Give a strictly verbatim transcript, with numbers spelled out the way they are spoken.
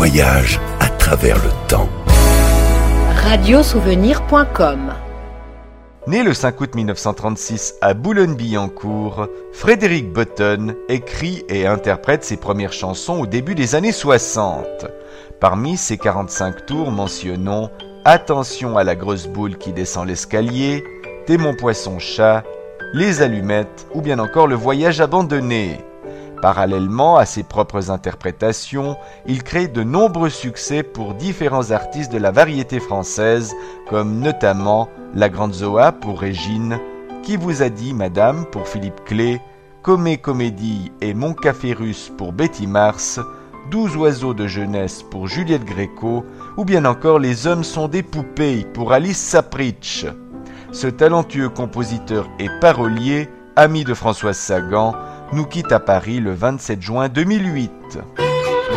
voyage à travers le temps. radio souvenir point com. Né le cinq août mille neuf cent trente-six à Boulogne-Billancourt, Frédéric Botton écrit et interprète ses premières chansons au début des années soixante. Parmi ses quarante-cinq tours, mentionnons « Attention à la grosse boule qui descend l'escalier »,« T'es mon poisson chat »,« Les allumettes » ou bien encore « Le voyage abandonné ». Parallèlement à ses propres interprétations, il crée de nombreux succès pour différents artistes de la variété française, comme notamment La Grande Zoa pour Régine, Qui vous a dit Madame pour Philippe Clé, Comé Comédie et Mon Café Russe pour Betty Mars, Douze oiseaux de jeunesse pour Juliette Gréco, ou bien encore Les hommes sont des poupées pour Alice Sapritch. Ce talentueux compositeur et parolier, ami de Françoise Sagan, nous quitte à Paris le vingt-sept juin deux mille huit.